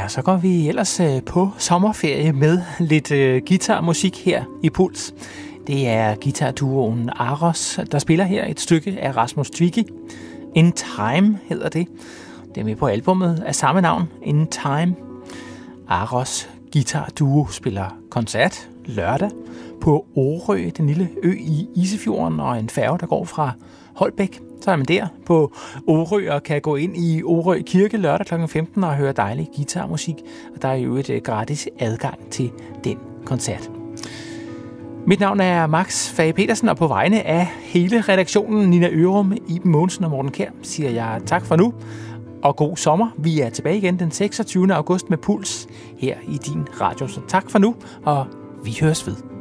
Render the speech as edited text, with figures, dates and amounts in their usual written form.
Ja, så går vi ellers på sommerferie med lidt guitarmusik her i Puls. Det er guitarduoen Aros, der spiller her et stykke af Rasmus Twicky. In Time hedder det. Det er med på albumet af samme navn, In Time. Aros guitarduo spiller koncert lørdag på Orø, den lille ø i Isefjorden, og en færge, der går fra Holbæk. Så er man der på Orø og kan gå ind i Orø Kirke lørdag kl. 15 og høre dejlig guitarmusik. Og der er jo et gratis adgang til den koncert. Mit navn er Max Fage Petersen, og på vegne af hele redaktionen, Nina Ørum, Iben Mogensen og Morten Kjær, siger jeg tak for nu og god sommer. Vi er tilbage igen den 26. august med Puls her i din radio. Så tak for nu, og vi høres ved.